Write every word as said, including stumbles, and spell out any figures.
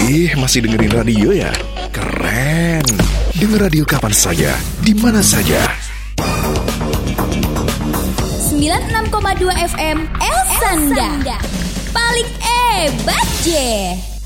Ih, masih dengerin radio ya? Keren. Denger radio kapan saja, di mana saja. sembilan puluh enam koma dua F M El Sanda. Paling hebat je.